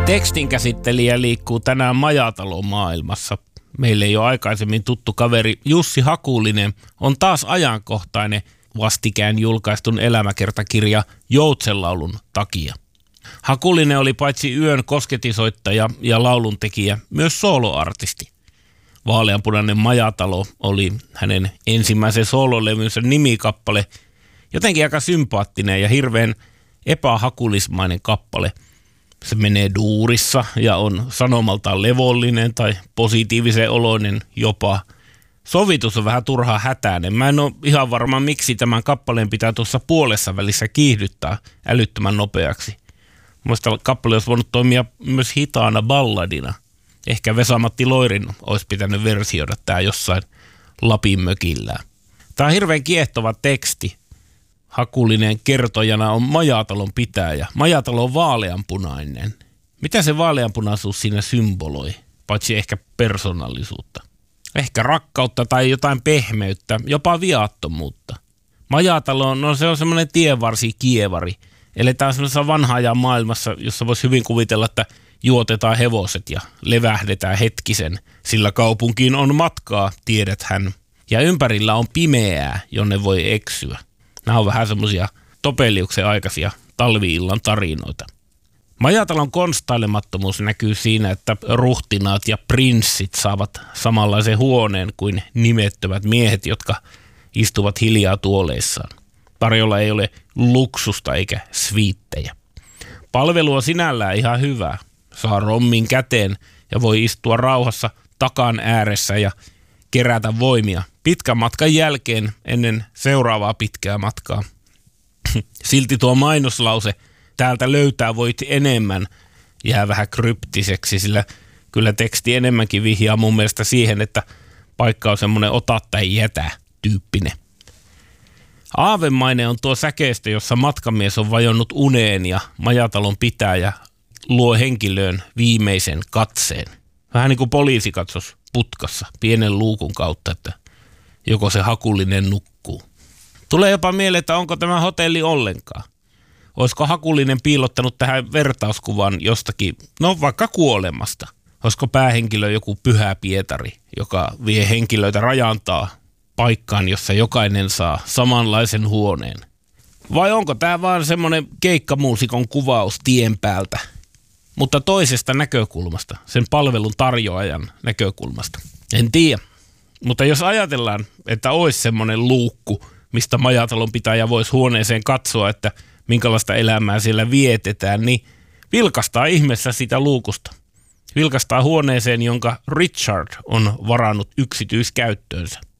Tekstinkäsittelijä liikkuu tänään Majatalon maailmassa. Meille ei ole aikaisemmin tuttu kaveri Jussi Hakulinen on taas ajankohtainen vastikään julkaistun elämäkertakirja Joutsenlaulun takia. Hakulinen oli paitsi yön kosketisoittaja ja lauluntekijä myös sooloartisti. Vaaleanpunainen Majatalo oli hänen ensimmäisen soololevynsä nimikappale, jotenkin aika sympaattinen ja hirveän epähakulismainen kappale. Se menee duurissa ja on sanomaltaan levollinen tai positiivisen oloinen jopa. Sovitus on vähän turhaa hätäinen. Mä en ole ihan varma, miksi tämän kappaleen pitää tuossa puolessa välissä kiihdyttää älyttömän nopeaksi. Mielestäni kappale olisi voinut toimia myös hitaana balladina. Ehkä Vesa-Matti Loirin olisi pitänyt versioida tämä jossain Lapin mökillään. Tämä on hirveän kiehtova teksti. Hakulinen kertojana on Majatalon pitäjä. Majatalo on vaaleanpunainen. Mitä se vaaleanpunaisuus siinä symboloi, paitsi ehkä persoonallisuutta? Ehkä rakkautta tai jotain pehmeyttä, jopa viattomuutta. Majatalo, no se on semmoinen tienvarsi-kievari. Eletään semmoisessa vanhan ajan maailmassa, jossa voisi hyvin kuvitella, että juotetaan hevoset ja levähdetään hetkisen, sillä kaupunkiin on matkaa, tiedäthän. Ja ympärillä on pimeää, jonne voi eksyä. Nämä on vähän semmoisia Topeliuksen aikaisia talvi-illan tarinoita. Majatalon konstailemattomuus näkyy siinä, että ruhtinaat ja prinssit saavat samanlaisen huoneen kuin nimettömät miehet, jotka istuvat hiljaa tuoleissaan. Tarjolla ei ole luksusta eikä sviittejä. Palvelu on sinällään ihan hyvä. Saa rommin käteen ja voi istua rauhassa takan ääressä ja kerätä voimia pitkän matkan jälkeen ennen seuraavaa pitkää matkaa. Silti tuo mainoslause, täältä löytää voit enemmän, jää vähän kryptiseksi, sillä kyllä teksti enemmänkin vihjaa mun mielestä siihen, että paikka on semmoinen ota tai jätä tyyppinen. Aavemainen on tuo säkeistö, jossa matkamies on vajonnut uneen ja Majatalon pitäjä luo henkilöön viimeisen katseen. Vähän niin kuin poliisi katsoisi putkassa pienen luukun kautta, että joko se Hakulinen nukkuu. Tulee jopa mieleen, että onko tämä hotelli ollenkaan. Olisiko Hakulinen piilottanut tähän vertauskuvan jostakin, no vaikka kuolemasta. Olisiko päähenkilö joku Pyhä Pietari, joka vie henkilöitä rajantaa paikkaan, jossa jokainen saa samanlaisen huoneen. Vai onko tämä vaan semmoinen keikkamuusikon kuvaus tien päältä, mutta toisesta näkökulmasta, sen palvelun tarjoajan näkökulmasta? En tiedä, mutta jos ajatellaan, että olisi semmoinen luukku, mistä Majatalon pitäjä voisi huoneeseen katsoa, että minkälaista elämää siellä vietetään, niin vilkastaa ihmeessä sitä luukusta. Vilkastaa huoneeseen, jonka Richard on varannut yksityiskäyttöönsä.